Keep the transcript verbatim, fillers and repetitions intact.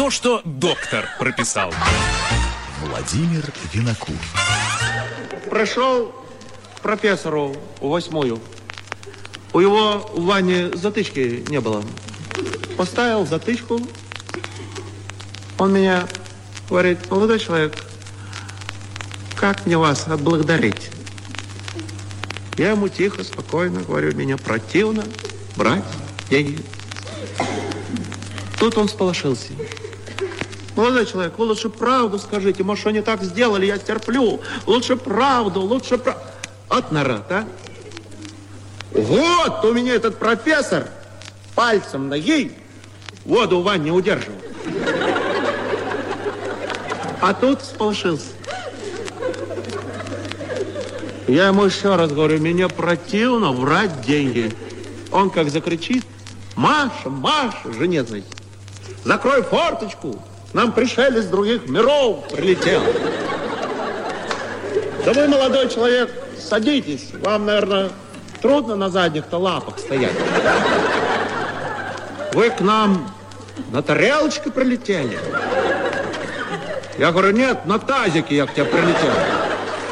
то, что доктор прописал. Владимир Винокур. Пришел к профессору в восьмую. У его в ванне затычки не было. Поставил затычку. Он меня говорит: молодой человек, как мне вас отблагодарить? Я ему тихо, спокойно говорю: меня противно брать деньги. Тут он сполошился. Молодой человек, вы лучше правду скажите. Может, что не так сделали, я терплю. Лучше правду, лучше правду. От народ, а? Вот у меня этот профессор пальцем ноги воду в ванне удерживал. А тут сполошился. Я ему еще раз говорю: меня противно брать деньги. Он как закричит: Маша, Маша, жене, знаете, закрой форточку, нам пришелец с других миров прилетел. Да вы, молодой человек, садитесь, вам, наверное, трудно на задних-то лапах стоять. Вы к нам на тарелочке прилетели? Я говорю: нет, на тазике я к тебе прилетел.